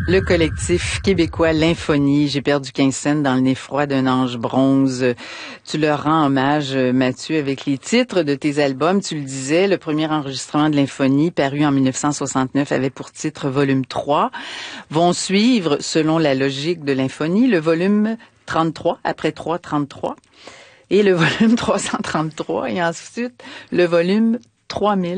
Le collectif québécois L'Infonie, j'ai perdu 15 cents dans le nez froid d'un ange bronze. Tu leur rends hommage, Mathieu, avec les titres de tes albums. Tu le disais, le premier enregistrement de L'Infonie, paru en 1969, avait pour titre Volume 3. Vont suivre, selon la logique de L'Infonie, le volume 33, après 3, 33, et le volume 333, et ensuite le volume 3000.